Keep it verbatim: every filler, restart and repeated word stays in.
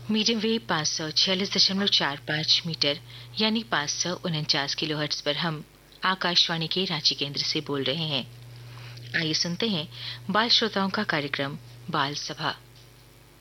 Medium wave पाँच सौ छियालीस दशमलव चार पाँच मीटर यानी पाँच सौ उनचास किलोहर्ट्ज पर हम आकाशवाणी के रांची केंद्र से बोल रहे हैं। आइए सुनते हैं बाल श्रोताओं का कार्यक्रम बाल सभा।